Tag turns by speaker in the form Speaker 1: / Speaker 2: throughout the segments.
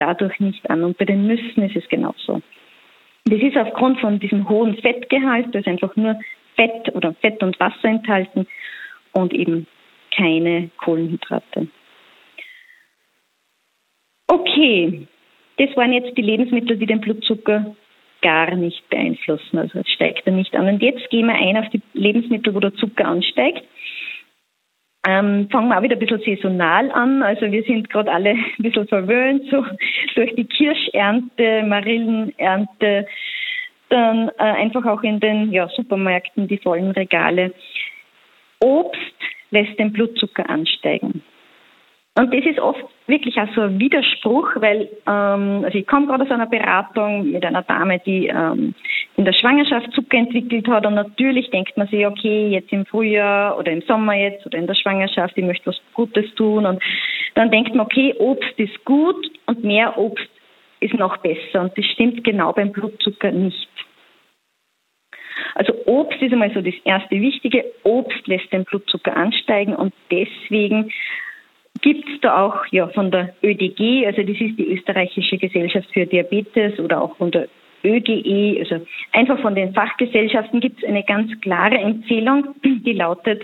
Speaker 1: dadurch nicht an. Und bei den Nüssen ist es genauso. Das ist aufgrund von diesem hohen Fettgehalt, da ist einfach nur Fett oder Fett und Wasser enthalten und eben keine Kohlenhydrate. Okay, das waren jetzt die Lebensmittel, die den Blutzucker gar nicht beeinflussen, also es steigt er nicht an. Und jetzt gehen wir ein auf die Lebensmittel, wo der Zucker ansteigt. Fangen wir auch wieder ein bisschen saisonal an. Also wir sind gerade alle ein bisschen verwöhnt, so durch die Kirschernte, Marillenernte, dann einfach auch in den Supermärkten die vollen Regale. Obst lässt den Blutzucker ansteigen. Und das ist oft wirklich auch so ein Widerspruch, weil also ich komme gerade aus einer Beratung mit einer Dame, die in der Schwangerschaft Zucker entwickelt hat, und natürlich denkt man sich, okay, jetzt im Frühjahr oder im Sommer jetzt oder in der Schwangerschaft, ich möchte was Gutes tun, und dann denkt man, okay, Obst ist gut und mehr Obst ist noch besser, und das stimmt genau beim Blutzucker nicht. Also Obst ist einmal so das erste Wichtige. Obst lässt den Blutzucker ansteigen, und deswegen gibt es da auch von der ÖDG, also das ist die Österreichische Gesellschaft für Diabetes, oder auch von der ÖGE, also einfach von den Fachgesellschaften gibt es eine ganz klare Empfehlung, die lautet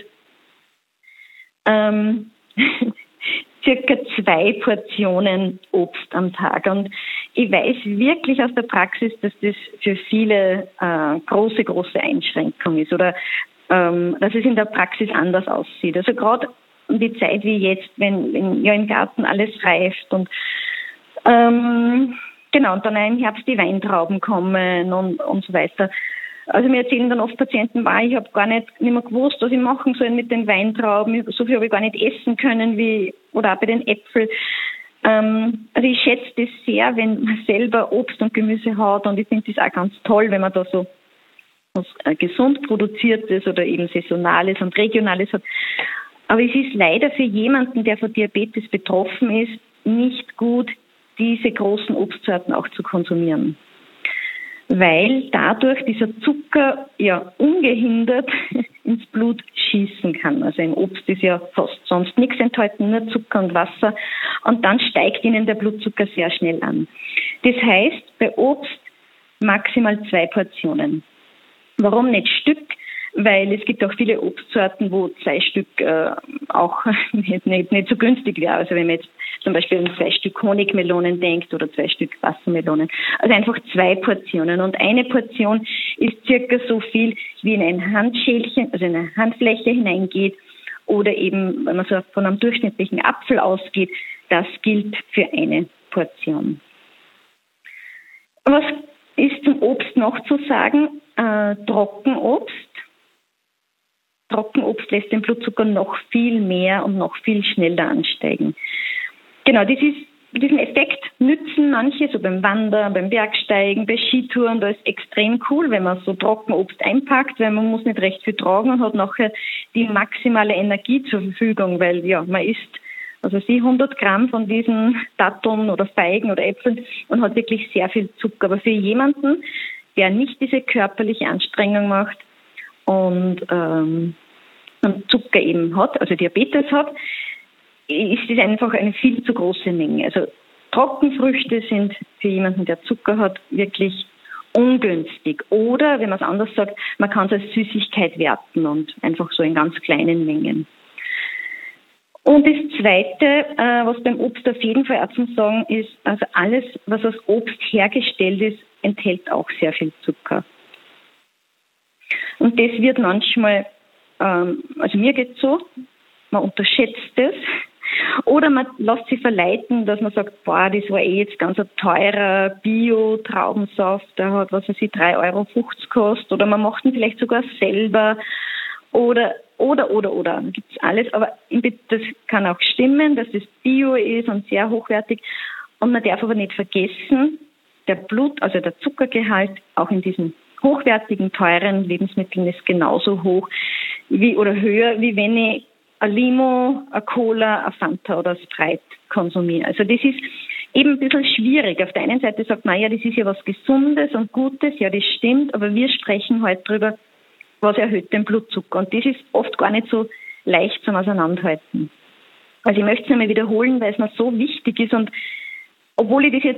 Speaker 1: circa 2 Portionen Obst am Tag. Und ich weiß wirklich aus der Praxis, dass das für viele große Einschränkung ist, oder dass es in der Praxis anders aussieht. Also gerade um die Zeit wie jetzt, wenn im Garten alles reift und und dann im Herbst die Weintrauben kommen und so weiter. Also mir erzählen dann oft Patienten, ich habe gar nicht mehr gewusst, was ich machen soll mit den Weintrauben. So viel habe ich gar nicht essen können oder auch bei den Äpfeln. Also ich schätze das sehr, wenn man selber Obst und Gemüse hat, und ich finde das auch ganz toll, wenn man da so was gesund produziertes oder eben saisonales und regionales hat. Aber es ist leider für jemanden, der von Diabetes betroffen ist, nicht gut, diese großen Obstsorten auch zu konsumieren. Weil dadurch dieser Zucker ungehindert ins Blut schießen kann. Also im Obst ist ja fast sonst nichts enthalten, nur Zucker und Wasser. Und dann steigt ihnen der Blutzucker sehr schnell an. Das heißt, bei Obst maximal 2 Portionen. Warum nicht Stück? Weil es gibt auch viele Obstsorten, wo 2 Stück auch nicht so günstig wäre. Also wenn man jetzt zum Beispiel an 2 Stück Honigmelonen denkt oder 2 Stück Wassermelonen. Also einfach 2 Portionen. Und eine Portion ist circa so viel, wie in ein Handschälchen, also in eine Handfläche hineingeht, oder eben, wenn man so von einem durchschnittlichen Apfel ausgeht, das gilt für eine Portion. Was ist zum Obst noch zu sagen? Trockenobst. Trockenobst lässt den Blutzucker noch viel mehr und noch viel schneller ansteigen. Genau, diesen Effekt nützen manche, so beim Wandern, beim Bergsteigen, bei Skitouren. Da ist extrem cool, wenn man so Trockenobst einpackt, weil man muss nicht recht viel tragen und hat nachher die maximale Energie zur Verfügung, weil man isst 100 Gramm von diesen Datteln oder Feigen oder Äpfeln und hat wirklich sehr viel Zucker. Aber für jemanden, der nicht diese körperliche Anstrengung macht und Zucker eben hat, also Diabetes hat, ist es einfach eine viel zu große Menge. Also Trockenfrüchte sind für jemanden, der Zucker hat, wirklich ungünstig. Oder, wenn man es anders sagt, man kann es als Süßigkeit werten und einfach so in ganz kleinen Mengen. Und das Zweite, was beim Obst auf jeden Fall auch zum Sagen ist, also alles, was aus Obst hergestellt ist, enthält auch sehr viel Zucker. Und das wird manchmal, also mir geht es so, man unterschätzt es. Oder man lässt sich verleiten, dass man sagt, das war jetzt ganz ein teurer Bio-Traubensaft, der hat, 3,50 € gekostet. Oder man macht ihn vielleicht sogar selber. Oder. Da gibt es alles. Aber das kann auch stimmen, dass das Bio ist und sehr hochwertig. Und man darf aber nicht vergessen, der Zuckergehalt auch in diesen hochwertigen, teuren Lebensmitteln ist genauso hoch oder höher, wie wenn ich ein Limo, eine Cola, eine Fanta oder ein Sprite konsumiere. Also das ist eben ein bisschen schwierig. Auf der einen Seite sagt man, das ist ja was Gesundes und Gutes, ja, das stimmt, aber wir sprechen heute drüber, was erhöht den Blutzucker. Und das ist oft gar nicht so leicht zum Auseinanderhalten. Also ich möchte es einmal wiederholen, weil es mir so wichtig ist und obwohl ich das